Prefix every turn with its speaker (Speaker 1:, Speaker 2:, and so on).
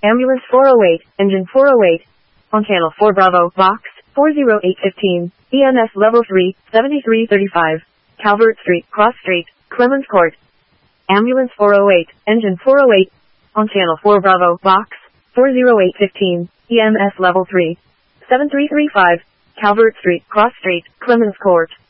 Speaker 1: Ambulance 408, engine 408. On channel 4 Bravo, box 40815, EMS level 3, 7335. Calvert Street, Cross Street, Clemens Court. Ambulance 408, engine 408. On channel 4 Bravo, box 40815, EMS level 3, 7335. Calvert Street, Cross Street, Clemens Court.